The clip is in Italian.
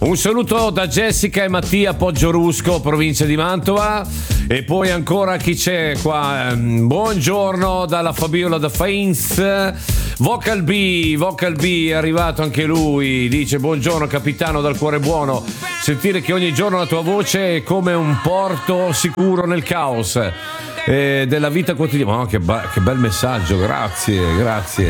Un saluto da Jessica e Mattia, Poggiorusko, provincia di Mantova. E poi ancora chi c'è qua? Buongiorno dalla Fabiola da Fainz. Vocal B è arrivato anche lui. Dice: buongiorno capitano dal cuore buono. Sentire che ogni giorno la tua voce è come un porto sicuro nel caos della vita quotidiana. Oh, che bel messaggio, grazie.